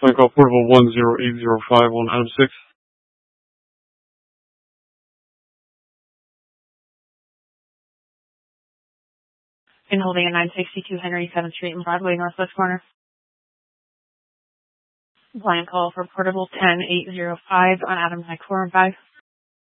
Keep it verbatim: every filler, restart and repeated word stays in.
Client call portable one zero eight zero five on Adam six. And holding at nine sixty-two Henry seventh Street in Broadway, Northwest Corner. Client call for portable ten eight zero five on Adam nine four five.